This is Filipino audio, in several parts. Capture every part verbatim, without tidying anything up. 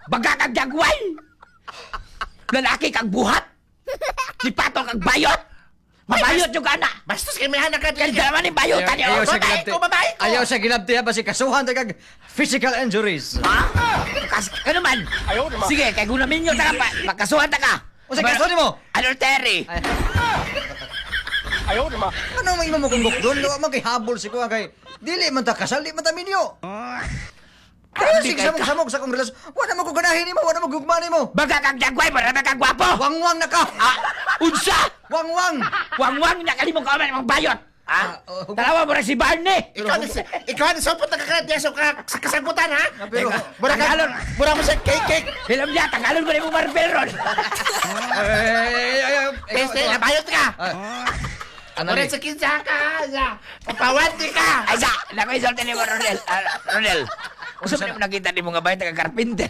Baga kag jagway! Lalaki kag buhat! Sipato kag bayot! Mabayot yung ana! Bastos kay may hanak ka. Kaya naman yung bayotan niyo! Ayaw sa Babae gilabti. ko, babae ko. Ayaw sa gilabti ha, basi kasuhan tayo kag physical injuries. Ha? Kas, ano man? Ayaw naman. Sige, kay gunamin nyo ta ka pa. Magkasuhan ta ka. O sa kasuhan mo? Adultery. Ay, Ayaw naman. ano may imo mo kung doon? Lawa man kay habol si ko kay dili man ta kasal, di man ta minyo. Kaya Di sig kay ka. samog-samog sa kong relasyon. Wala mo ko ganahin mo, wala mo gugmanin mo. Baga kag jagway, marami kag gwapo. Wangwang na ka. Ah, unsa? Wangwang. Wang-wang na kalimong kauman mga bayot. Ah, Ha? oh, Dalawa mo na si Barney. Ikaw na si- ikaw na sopot na kakalat niya sa ka- sa kasagutan, ha? Ah, pero- Mura ka, Tagalog. mura mo sa cake-cake. Hilam niya, tagalon ko na yung Marvel ron. Ay, ay, ay, ay, Peste, nabayot ka. Ano Mura ni? sa kinsa ka. ya. Papawati ka. Ay sa, nakoy isolta ni mo, Ronel. Ah, Ronel. Gusto mo nakita ni mga bayan taga-carpenter.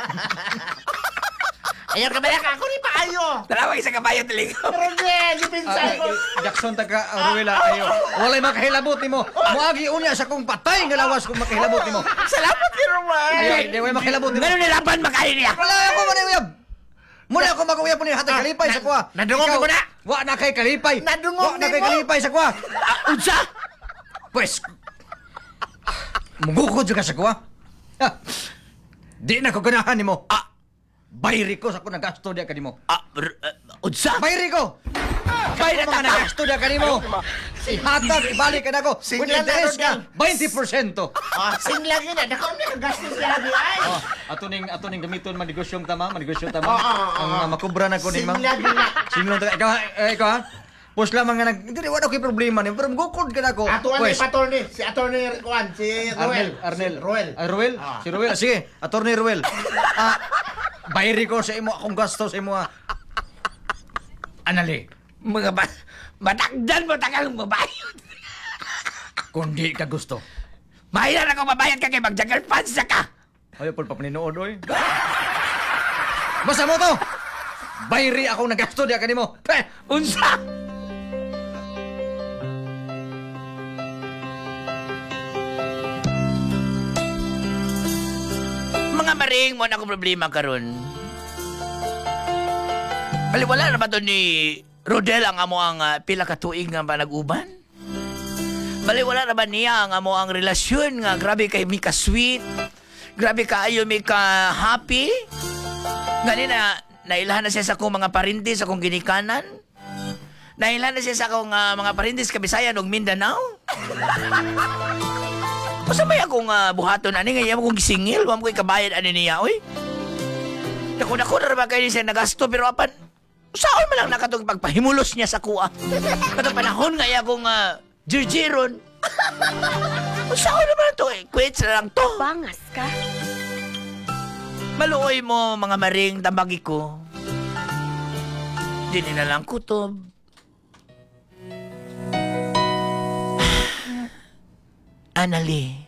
Ayaw ka ba ka? Ako ni pa ayo. Dalawa isa kabayo tiligaw. Ronel, yung Ah, pinsan ko. Jackson taga Ruela ayo. Walay makahilabot nimo. Moagi unya sa kong patay nga lawas kung makahilabot nimo. Salamat kay Roman. Ayo, di way makahilabot nimo. Ganun nilaban makain niya. Wala ako man uyab. Muna ako mag-uyab ni hatag Ah, kalipay sa na- kuha. nadungog Ikaw, mo na. Wa na kay kalipay. Nadungog Wa na kay nimo. kalipay sa kuha. Ah, unsa? Pues mugukod ka sa kuha. Ha. Di na ko ganahan nimo. Ah, Bayri ko sa ko nagasto diya kanimo. ah, r- uh, unsa? Bayri ko. Bayri Bayri mga ta ka. nagasto diya kanimo. Ihatag ibalik ka na ko. With Singlan na interest ron ka twenty percent. Ah, singlang yun. Dako na kagastos niya. Ay. Oh, ato ning ato ning gamiton manigosyong tama, manigosyong tama. Oo, oo, oo. Ang uh, makubra na ko ni ma'am. Singlang yun na. Singlong taga ikaw, eh, ikaw ha? Pus lamang nga nag hindi wala ko'y problema ni pero gukod ka na ko. Ato ang Pues, ipatorni. Si attorney Juan. Si Ruel. Arnel, Arnel. Si Ruel. Ah, Ruel? Ah. Si Ruel. Sige, Attorney Ruel. Ah, bayri ko sa imo akong gasto sa imo. ah. Anali, Mga ba... Matakdan mo takang mabayot. kung di ka gusto. Mahira na ko mabayad ka kay magjagal pansa ka. Ayaw po pa paninood, oy. Basta mo to! Bayri akong nagasto di kanimo. Peh! Unsa? Mga maring mo na akong problema karon. Baliwala na ba to ni Rodel ang amo ang ah, pila ka tuig nga ba nag-uban? Baliwala na ba niya ang amo ang relasyon nga grabe kay mi ka sweet? Grabe ka ayo mi ka happy? Ngani na nailahan na siya sa akong mga parintis sa akong ginikanan? Nailahan na siya sa akong ah, mga parintis Kabisayan ug Mindanao? Basta may akong uh, buhaton ani nga iya mo kong gisingil, wa mo ko'y kabayad ani niya oy. Dako-dako na ba kayo siya nagasto pero apan saan man lang nakatong pagpahimulos niya sa kuha. Katong panahon nga iya akong uh, jirjiron. Saan naman to eh, quits na lang to. Bangas ka? Maluoy mo mga maring tambagi ko. Di na lang kutob. Anali.